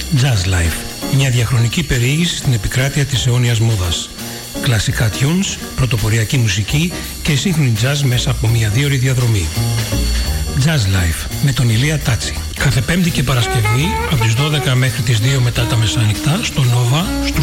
Jazz Life, μια διαχρονική περιήγηση στην επικράτεια της αιώνιας μόδας. Κλασικά tunes, πρωτοποριακή μουσική και σύγχρονη jazz μέσα από μια 2ωρη διαδρομή. Jazz Life με τον Ηλία Τάτσι. Κάθε Πέμπτη και Παρασκευή από τις 12 μέχρι τις 2 μετά τα μεσάνυχτα στο Nova.